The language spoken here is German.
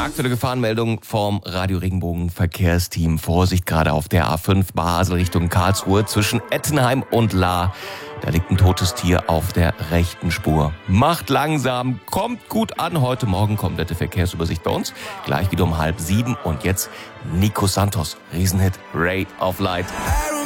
Aktuelle Gefahrenmeldung vom Radio Regenbogen Verkehrsteam. Vorsicht gerade auf der A5 Basel Richtung Karlsruhe zwischen Ettenheim und Lahr. Da liegt ein totes Tier auf der rechten Spur. Macht langsam, kommt gut an. Heute Morgen komplette Verkehrsübersicht bei uns. Gleich wieder um 6:30. Und jetzt Nico Santos, Riesenhit Ray of Light.